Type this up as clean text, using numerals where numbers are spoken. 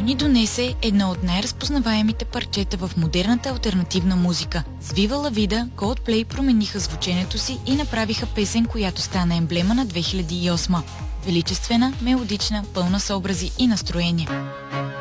ни донесе едно от най-разпознаваемите парчета в модерната алтернативна музика. С Viva La Vida Coldplay промениха звученето си и направиха песен, която стана емблема на 2008. Величествена, мелодична, пълна с образи и настроение.